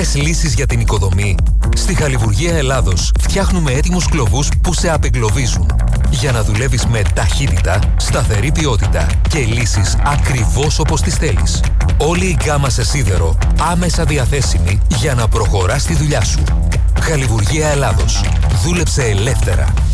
Λύσεις για την οικοδομή. Στη Χαλιβουργία Ελλάδος φτιάχνουμε έτοιμους κλωβούς που σε απεγκλωβίζουν. Για να δουλεύεις με ταχύτητα, σταθερή ποιότητα και λύσεις ακριβώς όπως τις θέλεις. Όλη η γκάμα σε σίδερο άμεσα διαθέσιμη για να προχωράς τη δουλειά σου. Χαλιβουργία Ελλάδος. Δούλεψε ελεύθερα.